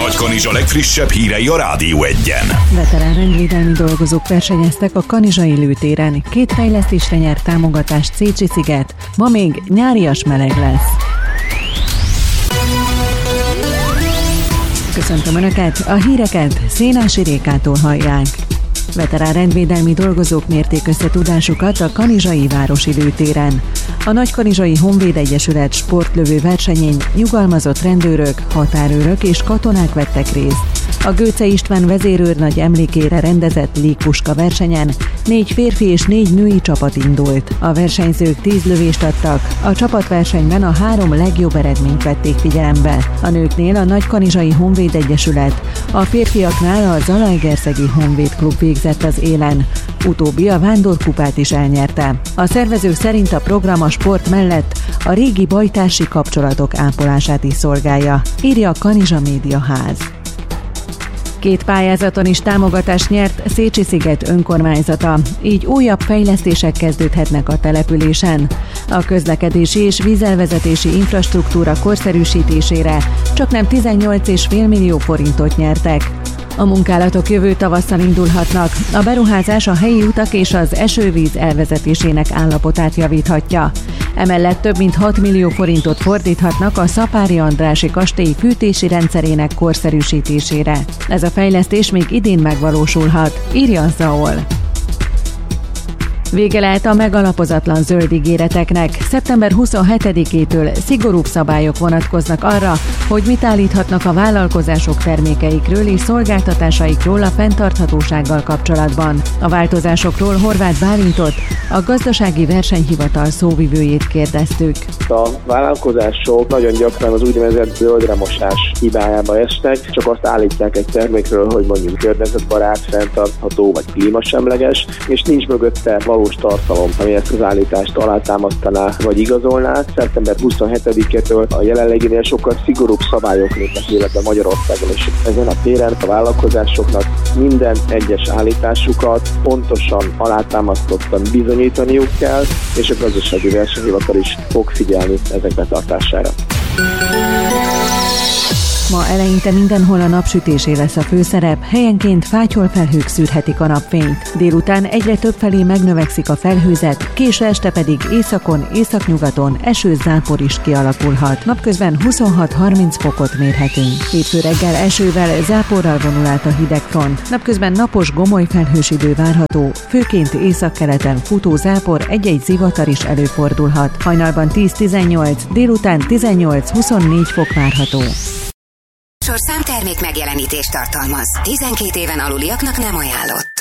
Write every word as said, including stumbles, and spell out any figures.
Nagykanizsa legfrissebb hírei a Rádió Egyen. Veterán rendvédelmi dolgozók versenyeztek a kanizsai lőtéren. Két fejlesztésre nyert támogatást Szécsi-sziget. Ma még nyárias meleg lesz. Köszöntöm Önöket, a híreket Szénási Rékától hallják. Veterán rendvédelmi dolgozók mérték össze tudásukat a kanizsai városi lőtéren. A Nagykanizsai Honvéd Egyesület sportlövő versenyén nyugalmazott rendőrök, határőrök és katonák vettek részt. A Göce István vezérőrnagy emlékére rendezett légpuska versenyen négy férfi és négy női csapat indult. A versenyzők tíz lövést adtak, a csapatversenyben a három legjobb eredményt vették figyelembe. A nőknél a Nagykanizsai Honvéd Egyesület, a férfiaknál a Zalaegerszegi Honvéd Klub végzett az élen. Utóbbi a Vándorkupát is elnyerte. A szervezők szerint a program a sport mellett a régi bajtársi kapcsolatok ápolását is szolgálja, írja a Kanizsa Média Ház. Két pályázaton is támogatást nyert Szécsi-sziget önkormányzata, így újabb fejlesztések kezdődhetnek a településen. A közlekedési és vízelvezetési infrastruktúra korszerűsítésére csaknem tizennyolc egész öt millió forintot nyertek. A munkálatok jövő tavasszal indulhatnak. A beruházás a helyi utak és az esővíz elvezetésének állapotát javíthatja. Emellett több mint hat millió forintot fordíthatnak a Szapári Andrássy kastély fűtési rendszerének korszerűsítésére. Ez a fejlesztés még idén megvalósulhat, írja a Zaol. Vége lehet a megalapozatlan zöld ígéreteknek. szeptember huszonhetedikétől szigorúbb szabályok vonatkoznak arra, hogy mit állíthatnak a vállalkozások termékeikről és szolgáltatásaikról a fenntarthatósággal kapcsolatban. A változásokról Horváth Bálintot, a Gazdasági Versenyhivatal szóvivőjét kérdeztük. A vállalkozások nagyon gyakran az úgynevezett zöldremosás hibájába esnek, csak azt állítják egy termékről, hogy mondjuk környezetbarát, fenntartható vagy klímasemleges, és nincs mögötte valós tartalom, ami ezt az állítást alátámasztaná vagy igazolná. szeptember huszonhetedikétől a jelenleginél sokkal szigorúbb szabályok lépnek életbe Magyarországon, és ezen a téren a vállalkozásoknak minden egyes állításukat pontosan alátámasztottan bizonyítaniuk kell, és a Gazdasági Versenyhivatal is fog figyelni ezek betartására. Ma eleinte mindenhol a napsütésé lesz a főszerep, helyenként fátyolfelhők szűrhetik a napfényt. Délután egyre többfelé megnövekszik a felhőzet, késő este pedig északon, északnyugaton eső-zápor is kialakulhat. Napközben huszonhat-harminc fokot mérhetünk. Hétfő reggel esővel, záporral vonul át a hidegfront. Napközben napos, gomoly felhős idő várható, főként északkeleten futó zápor, egy-egy zivatar is előfordulhat. Hajnalban tíz-tizennyolc, délután tizennyolc-huszonnégy fok várható. Sorszám termék megjelenítést tartalmaz. tizenkét éven aluliaknak nem ajánlott.